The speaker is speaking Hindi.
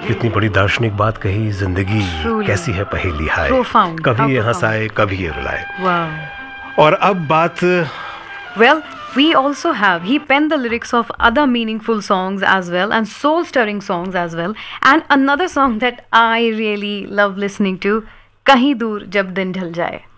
इतनी बड़ी दार्शनिक बात कही, जिंदगी कैसी है पहेली हाय, कभी ये हंसाए कभी ये रुलाए। और अब बात, well, we also have, he penned the lyrics of other meaningful songs as well and soul stirring songs as well, and another song that I really love listening to, कहीं दूर जब दिन ढल जाए।